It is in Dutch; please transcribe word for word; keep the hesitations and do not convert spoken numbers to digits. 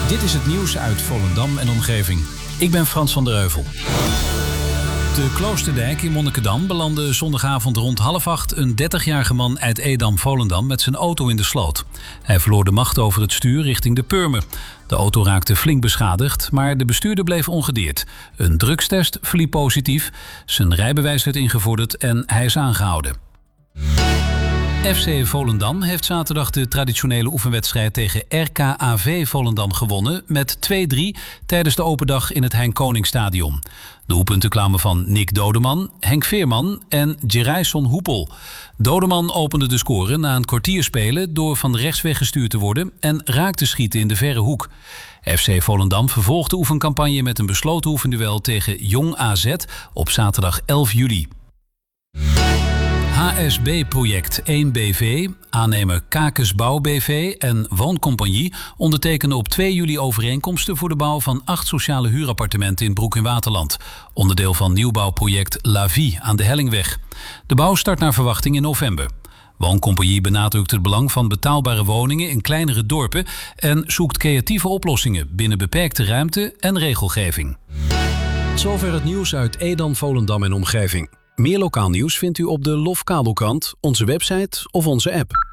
Dit is het nieuws uit Volendam en omgeving. Ik ben Frans van der Heuvel. De Kloosterdijk in Monnikendam belandde zondagavond rond half acht een dertigjarige man uit Edam-Volendam met zijn auto in de sloot. Hij verloor de macht over het stuur richting de Purmer. De auto raakte flink beschadigd, maar de bestuurder bleef ongedeerd. Een drugstest verliep positief, zijn rijbewijs werd ingevorderd en hij is aangehouden. F C Volendam heeft zaterdag de traditionele oefenwedstrijd tegen R K A V Volendam gewonnen met twee drie tijdens de open dag in het Hein Koningsstadion. De doelpunten kwamen van Nick Dodeman, Henk Veerman en Gerayson Hoepel. Dodeman opende de score na een kwartier spelen door van rechts weggestuurd te worden en raakte schieten in de verre hoek. F C Volendam vervolgt de oefencampagne met een besloten oefenduel tegen Jong A Z op zaterdag elf juli. H S B-project één B V, aannemer Kakesbouw B V en Wooncompagnie ondertekenen op twee juli overeenkomsten voor de bouw van acht sociale huurappartementen in Broek in Waterland. Onderdeel van nieuwbouwproject La Vie aan de Hellingweg. De bouw start naar verwachting in november. Wooncompagnie benadrukt het belang van betaalbare woningen in kleinere dorpen en zoekt creatieve oplossingen binnen beperkte ruimte en regelgeving. Zover het nieuws uit Edam, Volendam en omgeving. Meer lokaal nieuws vindt u op de Lof Kabelkrant, onze website of onze app.